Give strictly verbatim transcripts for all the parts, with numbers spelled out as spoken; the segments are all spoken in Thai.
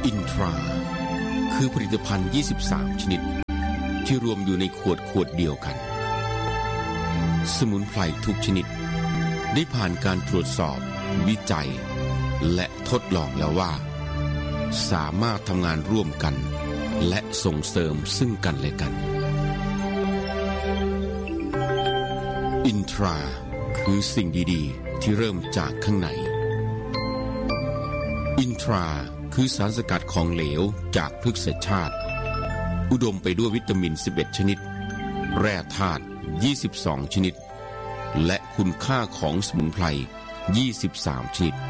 อินทราคือผลิตภัณฑ์ยี่สิบสามชนิดที่รวมอยู่ในขวดขวดเดียวกันสมุนไพรทุกชนิดได้ผ่านการตรวจสอบวิจัยและทดลองแล้วว่าสามารถทำงานร่วมกันและส่งเสริมซึ่งกันและกันอินทราคือสิ่งดีๆที่เริ่มจากข้างในอินทราคือสารสกัดของเหลวจากพฤกษชาติอุดมไปด้วยวิตามินสิบเอ็ดชนิดแร่ธาตุยี่สิบสองชนิดและคุณค่าของสมุนไพรยี่สิบสามชนิด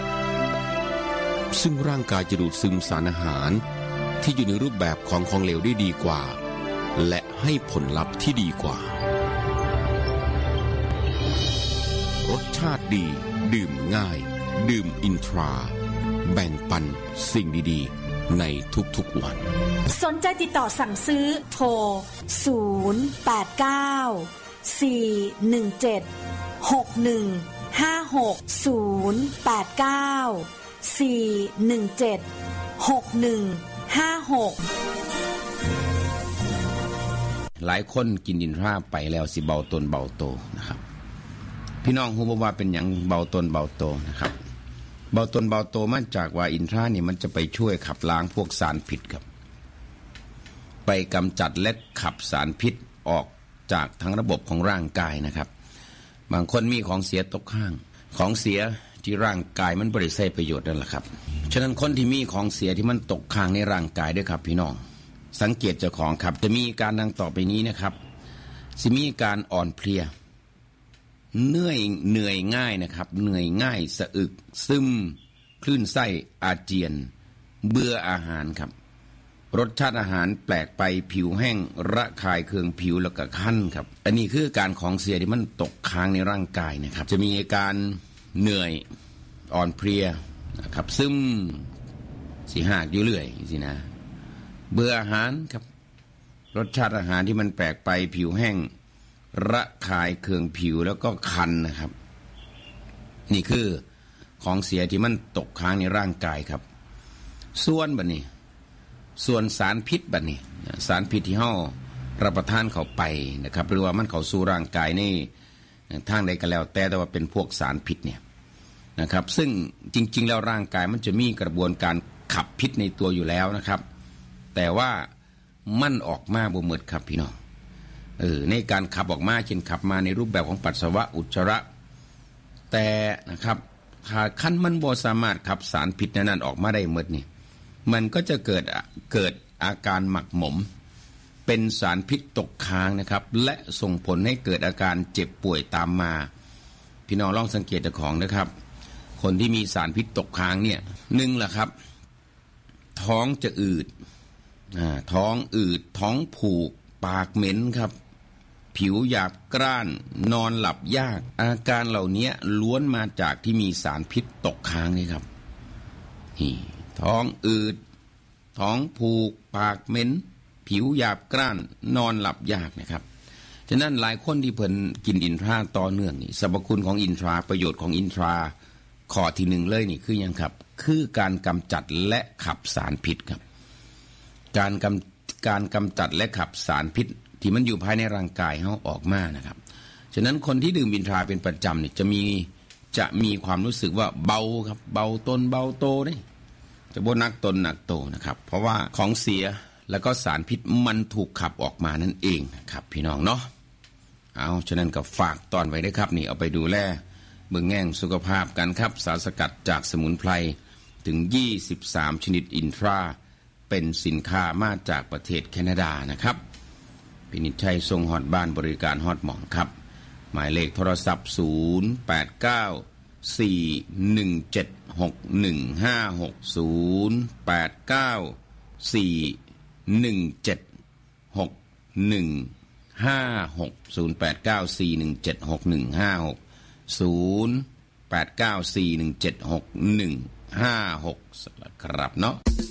ซึ่งร่างกายจะดูดซึมสารอาหารที่อยู่ในรูปแบบของของเหลวได้ดีกว่าและให้ผลลัพธ์ที่ดีกว่ารสชาติดีดื่มง่ายดื่มอินทราแบ่งปันสิ่งดีๆในทุกๆวันสนใจติดต่อสั่งซื้อโทรศูนย์ แปด เก้า สี่ หนึ่ง เจ็ด หก หนึ่ง ห้า หก ศูนย์ แปด เก้า สี่ หนึ่ง เจ็ด หก หนึ่ง ห้า หกหลายคนกินอินทราไปแล้วสิเบาตนเบาโตนะครับพี่น้องฮู้บ่ว่าเป็นหยังเบาตนเบาโตนะครับเบาตนเบาโตมาจากว่าอินทรานี่มันจะไปช่วยขับล้างพวกสารพิษครับไปกำจัดและขับสารพิษออกจากทั้งระบบของร่างกายนะครับบางคนมีของเสียตกข้างของเสียที่ร่างกายมันบ่ได้ใช้ประโยชน์นั่นแหละครับฉะนั้นคนที่มีของเสียที่มันตกค้างในร่างกายด้วยครับพี่น้องสังเกตเจ้าของครับจะมีการดังต่อไปนี้นะครับสิมีการอ่อนเพลียเหนื่อยเหนื่อยง่ายนะครับเหนื่อยง่ายสะอึกซึมคลื่นไส้อาเจียนเบื่ออาหารครับรสชาติอาหารแปลกไปผิวแห้งระคายเคืองผิวแล้วก็คันครับอันนี้คือการของเสียที่มันตกค้างในร่างกายนะครับจะมีอาการเหนื่อยอ่อนเพลียนะครับซึมสิหากอยู่เรื่อยสินะเบื่ออาหารครับรสชาติอาหารที่มันแปลกไปผิวแห้งระคายเคืองผิวแล้วก็คันนะครับนี่คือของเสียที่มันตกค้างในร่างกายครับส่วนบัดนี้ส่วนสารพิษบัดนี้สารพิษที่เฮารับประทานเข้าไปนะครับหรือว่ามันเข้าสู่ร่างกายในทางใดก็แล้วแต่แต่ว่าเป็นพวกสารพิษเนี่ยนะครับซึ่งจริงๆแล้วร่างกายมันจะมีกระบวนการขับพิษในตัวอยู่แล้วนะครับแต่ว่ามันออกมาบ่หมดครับพี่น้องเออในการขับออกมาเช่นขับมาในรูปแบบของปัสสาวะอุจจาระแต่นะครับถ้าคันมันบ่สามารถขับสารพิษนั้นออกมาได้หมดนี่มันก็จะเกิดเกิดอาการหมักหมมเป็นสารพิษตกค้างนะครับและส่งผลให้เกิดอาการเจ็บป่วยตามมาพี่น้องลองสังเกตเจ้าของนะครับคนที่มีสารพิษตกค้างเนี่ยหนึ่งล่ะครับท้องจะอืดอ่าท้องอืดท้องผูกปากเหม็นครับผิวหยาบกร้านนอนหลับยากอาการเหล่านี้ล้วนมาจากที่มีสารพิษตกค้างนี่ครับนี่ท้องอืดท้องผูกปากเหม็นผิวหยาบกร้านนอนหลับยากนะครับฉะนั้นหลายคนที่เพิ่นกินอินทราต่อเนื่องนี่สรรพคุณของอินทราประโยชน์ของอินทราข้อที่หนึ่งเลยนี่คือยังครับคือการกำจัดและขับสารพิษครับการกำการกำจัดและขับสารพิษที่มันอยู่ภายในร่างกายเฮาออกมานะครับฉะนั้นคนที่ดื่มอินทราเป็นประจำนี่จะมีจะมีความรู้สึกว่าเบาครับเบาตนเบาโตนี่จะบ่หนักตนหนักโตนะครับเพราะว่าของเสียแล้วก็สารพิษมันถูกขับออกมานั่นเองครับพี่น้องเนาะเอาฉะนั้นก็ฝากตอนไว้ด้วยครับนี่เอาไปดูแลเบิ่งแง่งสุขภาพกันครับสารสกัดจากสมุนไพรถึงยี่สิบสามชนิดอินทราเป็นสินค้ามาจากประเทศแคนาดานะครับพินิจชัยส่งฮอดบ้านบริการฮอดหม่องครับหมายเลขโทรศัพท์ศูนย์ แปด เก้า สี่ หนึ่ง เจ็ด หก หนึ่ง ห้า หก ศูนย์ แปด เก้า สี่ หนึ่ง เจ็ด หก หนึ่ง ห้า หก ศูนย์ แปด เก้า สี่ หนึ่ง เจ็ด หก หนึ่ง ห้า หก ศูนย์ แปด เก้า สี่ หนึ่ง เจ็ด หก หนึ่ง ห้า หกครับเนาะ